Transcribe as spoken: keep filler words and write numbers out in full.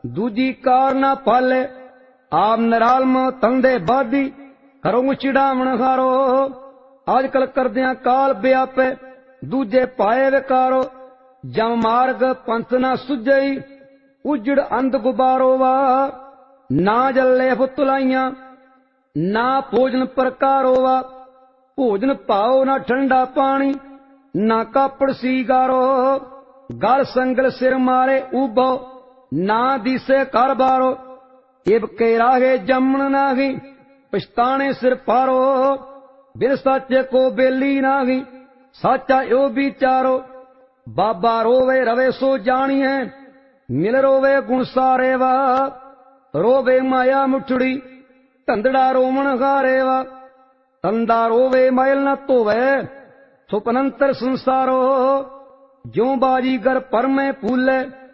दूजी कार ना पाले आप नरालम तंदे बादी करो चिड़ावण हारो आजकल करदियां काल ब्यापे दूजे पाए विकारो जम मार्ग पंथ ना सुझई उजड़ अंध गुबारो वा ना जले फुतलाइया ना भोजन प्रकारो वा भोजन पाओ ना ठंडा पानी ना कापड़ सीगारो गल संगल सिर मारे उबो ना दिसे कर बारो इब के राहे जमन नागी पछताने सिर पारो बिन सच्चे को बेली नागी साचा यो विचारो बाबा रोवे रवे सो जानिए मिल रोवे गुण सारे वा रोवे माया मुठड़ी धंधड़ा रोमन हारे वा तंदा रोवे मैल न धोवे सुपनंतर संसारो ज्यों बाजीगर पर में फूले